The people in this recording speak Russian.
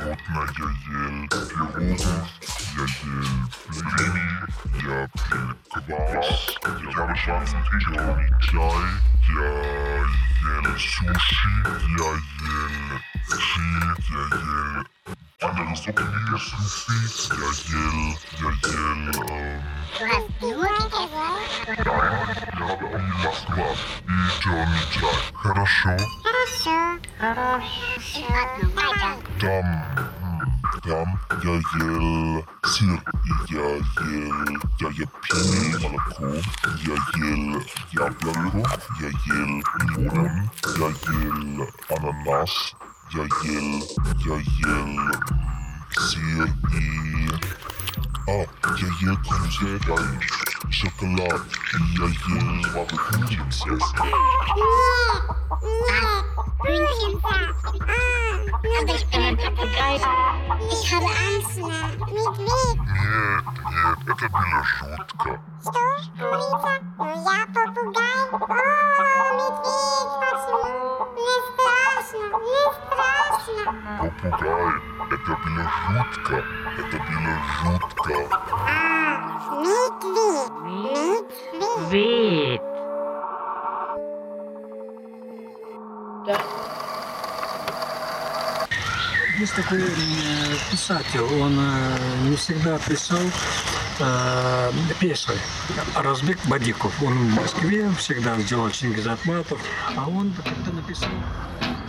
животное, я ел пирогов, я ел блины, я пил квас, я пил черный чай, я ел суши, я ел щи, я ел ананасовые супы, я ел Du hast nur gegessen? я пил Москва и черный чай. Хорошо. Хорошо. In Ordnung, weiter. Там я ел сыр, и я пил молоко, я ел яблоко, я ел лимон, я ел ананас, я ел сыр и... я ел конфеты, шоколад, и я ел пудинг. Hühnchensaft. Aber ich bin ein Papagei. Ich habe Angst, Медведь. Нет, это было жутко. Что? Рита? Ну я попугай. Медведь, почему? Мне страшно, мне страшно. Попугай, это было жутко, Медведь. Вид. Есть такой писатель, он не всегда писал песни. Разбек Бадиков. Он в Москве всегда делал Чингиз Айтматов, а он как-то написал